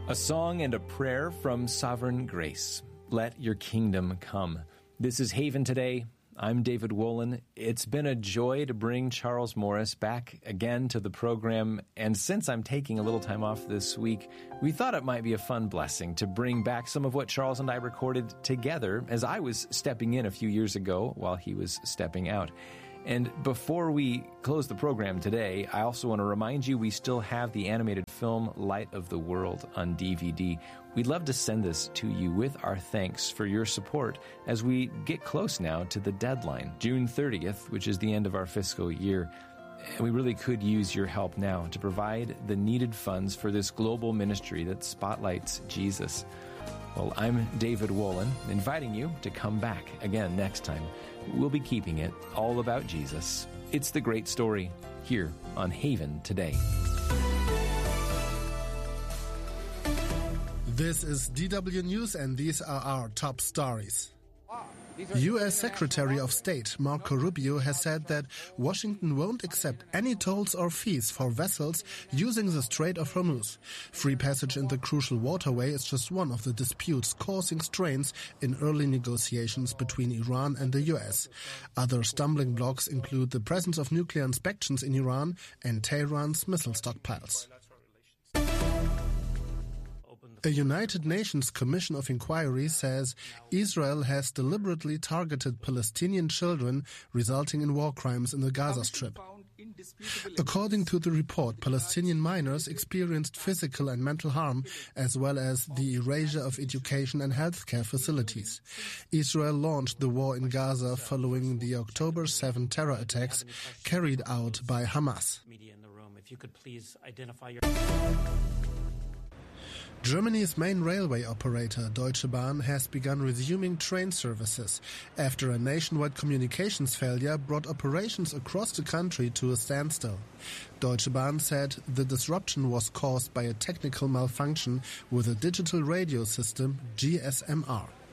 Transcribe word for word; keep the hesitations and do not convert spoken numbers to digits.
A song and a prayer from Sovereign Grace. Let your kingdom come. This is Haven Today. I'm David Wolin. It's been a joy to bring Charles Morris back again to the program, and since I'm taking a little time off this week, we thought it might be a fun blessing to bring back some of what Charles and I recorded together as I was stepping in a few years ago while he was stepping out. And before we close the program today, I also want to remind you we still have the animated film Light of the World on D V D. We'd love to send this to you with our thanks for your support as we get close now to the deadline, June thirtieth, which is the end of our fiscal year. And we really could use your help now to provide the needed funds for this global ministry that spotlights Jesus. Well, I'm David Wolin, inviting you to come back again next time. We'll be keeping it all about Jesus. It's the great story here on Haven Today. This is D W News, and these are our top stories. U S Secretary of State Marco Rubio has said that Washington won't accept any tolls or fees for vessels using the Strait of Hormuz. Free passage in the crucial waterway is just one of the disputes causing strains in early negotiations between Iran and the U S. Other stumbling blocks include the presence of nuclear inspections in Iran and Tehran's missile stockpiles. A United Nations Commission of Inquiry says Israel has deliberately targeted Palestinian children, resulting in war crimes in the Gaza Strip. According to the report, Palestinian minors experienced physical and mental harm, as well as the erasure of education and healthcare facilities. Israel launched the war in Gaza following the October seventh terror attacks carried out by Hamas. If you could please identify your... Germany's main railway operator, Deutsche Bahn, has begun resuming train services after a nationwide communications failure brought operations across the country to a standstill. Deutsche Bahn said the disruption was caused by a technical malfunction with a digital radio system, G S M R.